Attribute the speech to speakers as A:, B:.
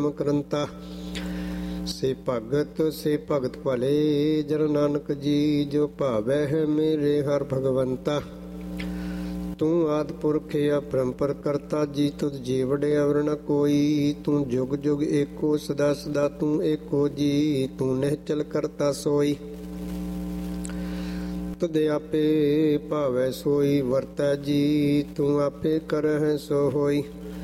A: ਕਰੰਤਾ। ਸੇ ਭਗਤ ਭਲੇ ਜਨ ਨਾਨਕ ਜੀ, ਜੋ ਭਾਵੈ ਹੈ ਮੇਰੇ ਹਰਿ ਭਗਵੰਤਾ। ਤੂੰ ਆਦਿ ਪੁਰਖ ਅਪਰੰਪਰ ਕਰਤਾ ਜੀ, ਤੁਧ ਜੀ ਵਡਿ ਅਵਰ ਨ ਕੋਈ। ਤੂੰ ਜੁਗ ਜੁਗ ਏਕੋ ਸਦਾ ਸਦਾ ਤੂੰ ਏਕੋ ਜੀ, ਤੂੰ ਨਿਹਚਲ ਕਰਤਾ ਸੋਈ। ਤੁਧ ਆਪੇ ਭਾਵੈ ਸੋਈ ਵਰਤੈ ਜੀ, ਤੂੰ ਆਪੇ ਕਰਹਿ ਸੋ ਹੋਈ।